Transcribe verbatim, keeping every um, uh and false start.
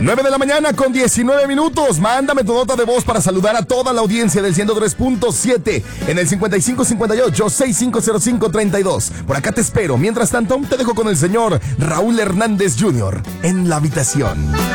nueve de la mañana con diecinueve minutos. Mándame tu nota de voz para saludar a toda la audiencia del ciento tres punto siete en el cincuenta y cinco cincuenta y ocho, sesenta y cinco cero cinco, treinta y dos. Por acá te espero. Mientras tanto, te dejo con el señor Raúl Hernández junior en la habitación.